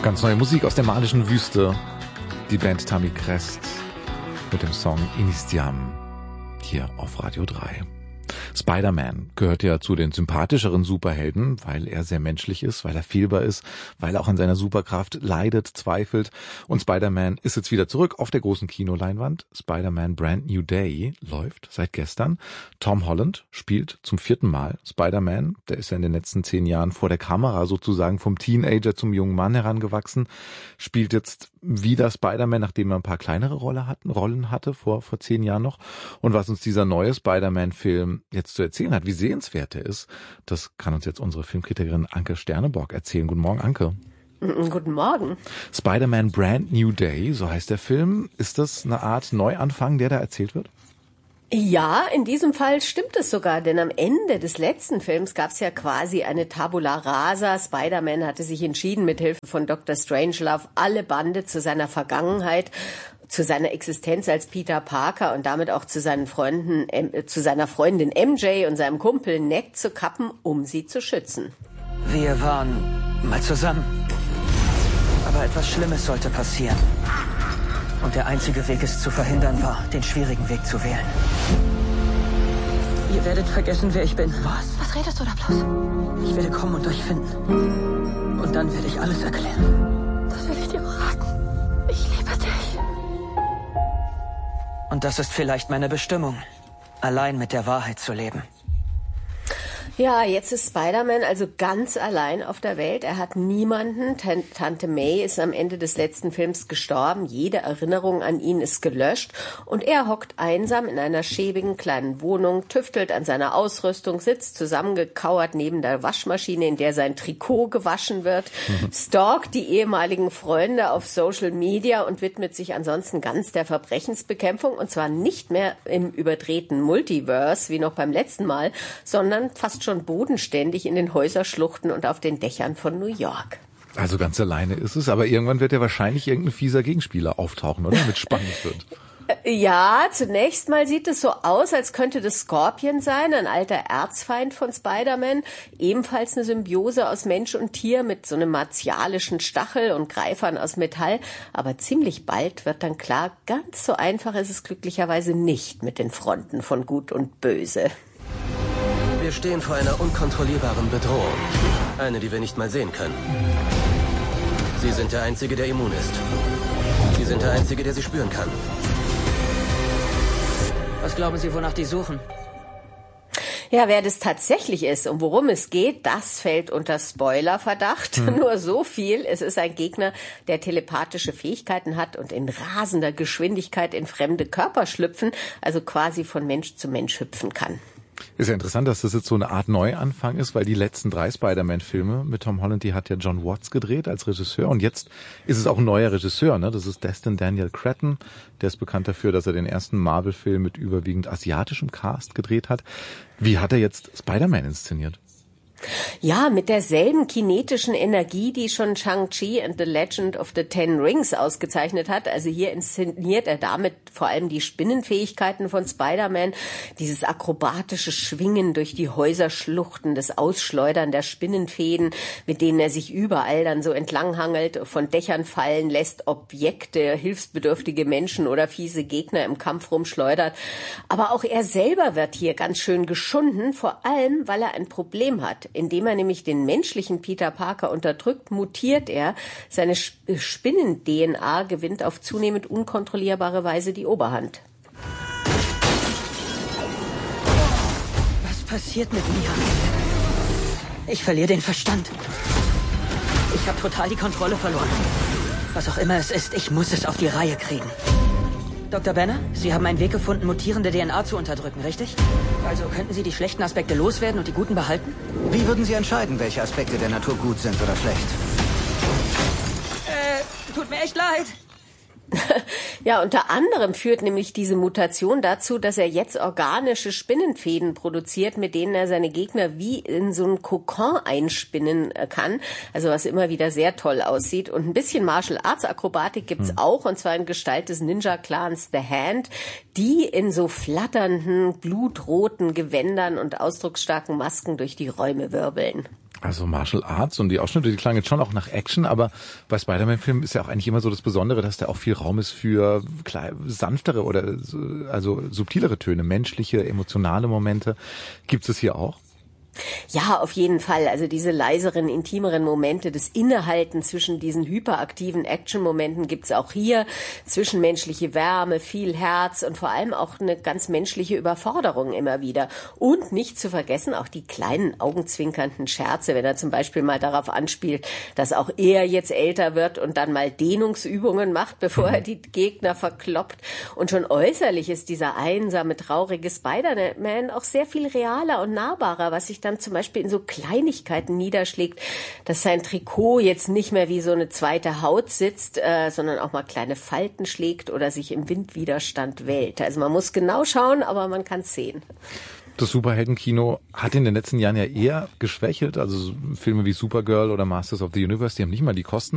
Ganz neue Musik aus der malischen Wüste. Die Band Tammy Crest mit dem Song Inistiam hier auf Radio 3. Spider-Man gehört ja zu den sympathischeren Superhelden, weil er sehr menschlich ist, weil er fehlbar ist, weil er auch an seiner Superkraft leidet, zweifelt. Und Spider-Man ist jetzt wieder zurück auf der großen Kinoleinwand. Spider-Man Brand New Day läuft seit gestern. Tom Holland spielt zum 4. Mal Spider-Man. Der ist ja in den letzten 10 Jahren vor der Kamera sozusagen vom Teenager zum jungen Mann herangewachsen. Spielt jetzt wieder Spider-Man, nachdem er ein paar kleinere Rollen hatte vor 10 Jahren noch. Und was uns dieser neue Spider-Man-Film jetzt zu erzählen hat, wie sehenswert er ist, das kann uns jetzt unsere Filmkritikerin Anke Sterneborg erzählen. Guten Morgen, Anke. Guten Morgen. Spider-Man Brand New Day, so heißt der Film. Ist das eine Art Neuanfang, der da erzählt wird? Ja, in diesem Fall stimmt es sogar, denn am Ende des letzten Films gab es ja quasi eine Tabula rasa. Spider-Man hatte sich entschieden, mit Hilfe von Dr. Strangelove alle Bande zu seiner Vergangenheit, zu seiner Existenz als Peter Parker und damit auch zu seinen Freunden, zu seiner Freundin MJ und seinem Kumpel Ned zu kappen, um sie zu schützen. Wir waren mal zusammen, aber etwas Schlimmes sollte passieren. Und der einzige Weg, es zu verhindern, war, den schwierigen Weg zu wählen. Ihr werdet vergessen, wer ich bin. Was? Was redest du da bloß? Ich werde kommen und euch finden. Und dann werde ich alles erklären. Das will ich dir raten. Ich liebe dich. Und das ist vielleicht meine Bestimmung, allein mit der Wahrheit zu leben. Ja, jetzt ist Spider-Man also ganz allein auf der Welt. Er hat niemanden. Tante May ist am Ende des letzten Films gestorben. Jede Erinnerung an ihn ist gelöscht. Und er hockt einsam in einer schäbigen kleinen Wohnung, tüftelt an seiner Ausrüstung, sitzt zusammengekauert neben der Waschmaschine, in der sein Trikot gewaschen wird, stalkt die ehemaligen Freunde auf Social Media und widmet sich ansonsten ganz der Verbrechensbekämpfung. Und zwar nicht mehr im überdrehten Multiverse, wie noch beim letzten Mal, sondern fast schon bodenständig in den Häuserschluchten und auf den Dächern von New York. Also ganz alleine ist es, aber irgendwann wird ja wahrscheinlich irgendein fieser Gegenspieler auftauchen, oder? Damit spannend wird. Ja, zunächst mal sieht es so aus, als könnte das Scorpion sein, ein alter Erzfeind von Spider-Man, ebenfalls eine Symbiose aus Mensch und Tier mit so einem martialischen Stachel und Greifern aus Metall. Aber ziemlich bald wird dann klar, ganz so einfach ist es glücklicherweise nicht mit den Fronten von Gut und Böse. Wir stehen vor einer unkontrollierbaren Bedrohung. Eine, die wir nicht mal sehen können. Sie sind der Einzige, der immun ist. Sie sind der Einzige, der sie spüren kann. Was glauben Sie, wonach die suchen? Ja, wer das tatsächlich ist und worum es geht, das fällt unter Spoilerverdacht. Nur so viel, es ist ein Gegner, der telepathische Fähigkeiten hat und in rasender Geschwindigkeit in fremde Körper schlüpfen, also quasi von Mensch zu Mensch hüpfen kann. Ist ja interessant, dass das jetzt so eine Art Neuanfang ist, weil die letzten 3 Spider-Man-Filme mit Tom Holland, die hat ja John Watts gedreht als Regisseur und jetzt ist es auch ein neuer Regisseur, ne? Das ist Destin Daniel Cretton, der ist bekannt dafür, dass er den ersten Marvel-Film mit überwiegend asiatischem Cast gedreht hat. Wie hat er jetzt Spider-Man inszeniert? Ja, mit derselben kinetischen Energie, die schon Shang-Chi and the Legend of the Ten Rings ausgezeichnet hat. Also hier inszeniert er damit vor allem die Spinnenfähigkeiten von Spider-Man, dieses akrobatische Schwingen durch die Häuserschluchten, das Ausschleudern der Spinnenfäden, mit denen er sich überall dann so entlanghangelt, von Dächern fallen lässt, Objekte, hilfsbedürftige Menschen oder fiese Gegner im Kampf rumschleudert. Aber auch er selber wird hier ganz schön geschunden, vor allem, weil er ein Problem hat. Indem er nämlich den menschlichen Peter Parker unterdrückt, mutiert er. Seine Spinnen-DNA gewinnt auf zunehmend unkontrollierbare Weise die Oberhand. Was passiert mit mir? Ich verliere den Verstand. Ich habe total die Kontrolle verloren. Was auch immer es ist, ich muss es auf die Reihe kriegen. Dr. Banner, Sie haben einen Weg gefunden, mutierende DNA zu unterdrücken, richtig? Also könnten Sie die schlechten Aspekte loswerden und die guten behalten? Wie würden Sie entscheiden, welche Aspekte der Natur gut sind oder schlecht? Tut mir echt leid. Ja, unter anderem führt nämlich diese Mutation dazu, dass er jetzt organische Spinnenfäden produziert, mit denen er seine Gegner wie in so einen Kokon einspinnen kann. Also was immer wieder sehr toll aussieht. Und ein bisschen Martial Arts Akrobatik gibt's auch, und zwar in Gestalt des Ninja-Clans The Hand, die in so flatternden, blutroten Gewändern und ausdrucksstarken Masken durch die Räume wirbeln. Also Martial Arts und die Ausschnitte, die klangen jetzt schon auch nach Action, aber bei Spider-Man-Filmen ist ja auch eigentlich immer so das Besondere, dass da auch viel Raum ist für sanftere oder also subtilere Töne, menschliche, emotionale Momente. Gibt es hier auch? Ja, auf jeden Fall. Also diese leiseren, intimeren Momente, das Innehalten zwischen diesen hyperaktiven Action-Momenten gibt's auch hier. Zwischenmenschliche Wärme, viel Herz und vor allem auch eine ganz menschliche Überforderung immer wieder. Und nicht zu vergessen auch die kleinen augenzwinkernden Scherze, wenn er zum Beispiel mal darauf anspielt, dass auch er jetzt älter wird und dann mal Dehnungsübungen macht, bevor er die Gegner verkloppt. Und schon äußerlich ist dieser einsame, traurige Spider-Man auch sehr viel realer und nahbarer, was sich dann zum Beispiel in so Kleinigkeiten niederschlägt, dass sein Trikot jetzt nicht mehr wie so eine zweite Haut sitzt, sondern auch mal kleine Falten schlägt oder sich im Windwiderstand wählt. Also man muss genau schauen, aber man kann es sehen. Das Superheldenkino hat in den letzten Jahren ja eher geschwächelt. Also Filme wie Supergirl oder Masters of the Universe, die haben nicht mal die Kosten